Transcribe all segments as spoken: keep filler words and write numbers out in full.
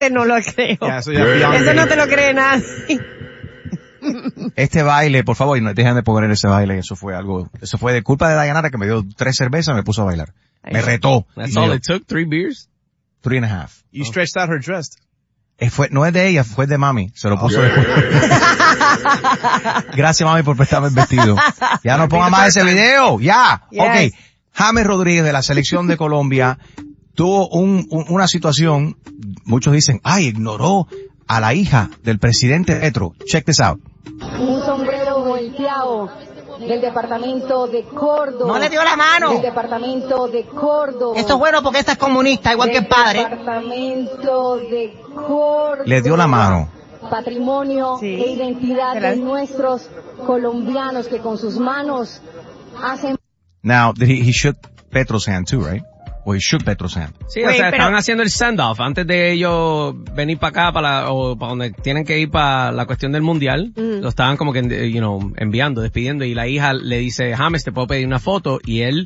No lo creo. Ya, eso, ya eso no te lo cree nadie. Este baile, por favor, no dejen de poner ese baile, eso fue algo, eso fue de culpa de Dayanara que me dio tres cervezas y me puso a bailar. Ay, me retó. That's all it took, three beers? Three and a half. You stretched out her dress. Eh, fue, no es de ella, fue de mami. Se lo puso Okay. después. Gracias, mami, por prestarme el vestido. Ya no ponga más ese video. Ya. Yes. Ok. James Rodríguez de la selección de Colombia tuvo un, un, una situación, muchos dicen, ay, ignoró a la hija del presidente Petro. Check this out. Un sombrero volteado del departamento de Córdoba. No le dio la mano. Del departamento de Córdoba. Esto es bueno porque esta es comunista, igual que el padre. Departamento de Córdoba. Le dio la mano. Patrimonio Sí. e identidad Era- de nuestros colombianos que con sus manos hacen. Now, did he, he shook Petro's hand too, right? Or he shook Petro's hand. Sí, Wait, o sea, pero- estaban haciendo el send-off antes de ellos venir para acá, para la, o para donde tienen que ir para la cuestión del mundial. Mm. Lo estaban como que, you know, enviando, despidiendo, y la hija le dice, James, te puedo pedir una foto, y él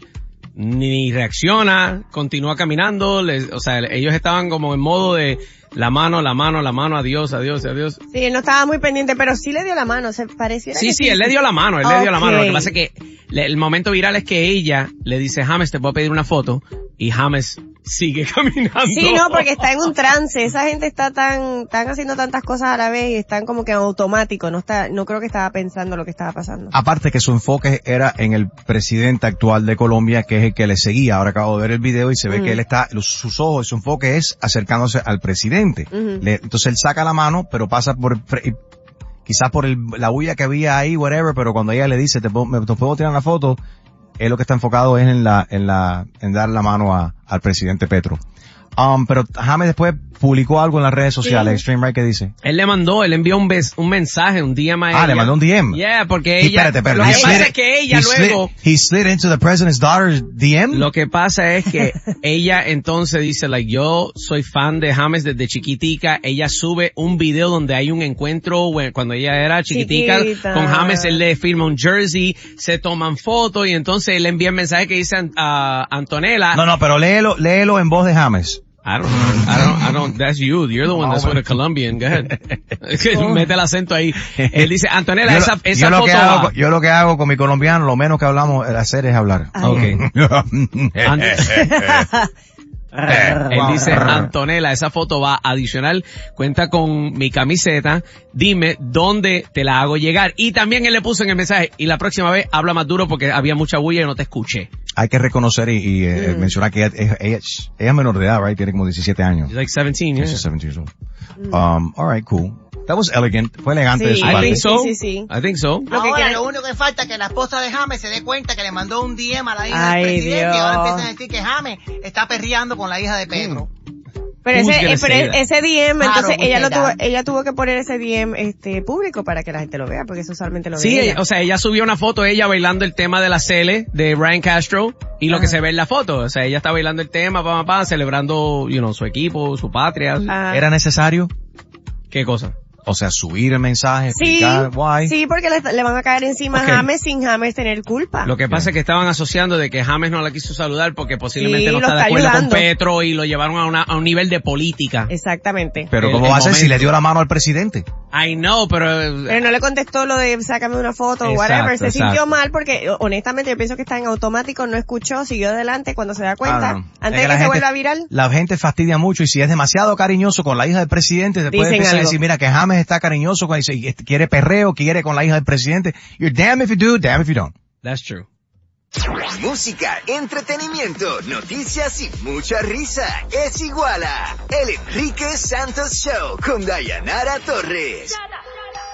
ni reacciona, continúa caminando, les, o sea, ellos estaban como en modo de la mano, la mano, la mano, adiós, adiós, adiós. Sí, él no estaba muy pendiente, pero sí le dio la mano, se pareciera Sí, que sí, él le dio la mano, él le dio la mano. Lo que Ok. pasa es que le- el momento viral es que ella le dice, James, te puedo pedir una foto, y James sigue caminando. Sí, no, porque está en un trance, esa gente está tan, están haciendo tantas cosas a la vez y están como que en automático, no está, no creo que estaba pensando lo que estaba pasando. Aparte que su enfoque era en el presidente actual de Colombia, que es el que le seguía. Ahora acabo de ver el video y se ve Ujú. que él está, los- sus ojos, su enfoque es acercándose al presidente. Ujú. Le- entonces él saca la mano, pero pasa por, fre- quizás por el, la bulla que había ahí, whatever, pero cuando ella le dice, te puedo, me, te puedo tirar una foto, él lo que está enfocado es en la, en la, en dar la mano a, al presidente Petro. Um, pero James después publicó algo en las redes sociales, Sí. Extreme Right, ¿qué dice? Él le mandó, él envió un, bes- un mensaje, un D M a ella. Ah, le mandó un D M. Yeah, porque Y ella, espérate, espérate. lo He que pasa slid- es que ella he slid- luego, he slid into the president's daughter's D M? lo que pasa es que ella entonces dice, like, yo soy fan de James desde chiquitica, ella sube un video donde hay un encuentro when- cuando ella era chiquitica Chiquita. con James, él le firma un jersey, se toman fotos y entonces él le envía el mensaje que dice a Antonella. No, no, pero léelo, léelo en voz de James. I don't, I don't, I don't, that's you. You're the one that's with a Colombian. Go ahead. Es que mete el acento ahí. Él dice, Antonella, Yo, esa, lo- esa yo lo foto que va. hago, yo lo que hago con mi colombiano, lo menos que hablamos, el hacer es hablar. Ay. Ok. An- Él Wow. dice, Antonella, esa foto va adicional, cuenta con mi camiseta, dime dónde te la hago llegar. Y también él le puso en el mensaje, y la próxima vez habla más duro porque había mucha bulla y no te escuché. Hay que reconocer y, y eh, mencionar que ella, ella, ella, ella es menor de edad, right? Tiene como diecisiete años. He's like seventeen, yeah. She's seventeen years old. Um, alright, cool. That was elegant. Fue elegante Sí. de su I parte. think so. Sí, sí, sí. I think so. Lo que Ahora, quiere- lo único que falta es que la esposa de James se dé cuenta que le mandó un D M a la hija Ay, del presidente Dios. y ahora empiezan a decir que James está perreando con la hija de Pedro. Pero Who's ese, gonna eh, pero say that? ese D M, Claro, entonces ella lo mujer, tuvo, ya. ella tuvo que poner ese D M, este, público para que la gente lo vea, porque eso usualmente lo ve Sí, ella. o sea, ella subió una foto, ella bailando el tema de la Cele de Ryan Castro, y lo que se ve en la foto, o sea, ella está bailando el tema, pa, pa, pa, celebrando, you know, su equipo, su patria. Ah. ¿Era necesario? ¿Qué cosa? O sea, subir el mensaje, Sí, explicar why. sí, porque le, le van a caer encima Ok. a James sin James tener culpa. Lo que pasa es que estaban asociando de que James no la quiso saludar porque posiblemente Sí, no lo está de está acuerdo ayudando. con Petro y lo llevaron a, una, a un nivel de política. Exactamente. Pero el- ¿cómo el va a ser si momento. le dio la mano al presidente? I know, pero... Pero no le contestó lo de sácame una foto o Exacto, whatever. Se exacto. sintió mal porque, honestamente, yo pienso que está en automático, no escuchó, siguió adelante cuando se da cuenta, Ah, no. antes Es de que, la se gente- vuelva viral. La gente fastidia mucho y si es demasiado cariñoso con la hija del presidente, después Dicen empiezan a algo. decir, mira, que James está cariñoso con, y quiere perreo, quiere con la hija del presidente. You're damn if you do, damn if you don't. That's true. Música, entretenimiento, noticias y mucha risa. Es igual a El Enrique Santos Show con Dayanara Torres.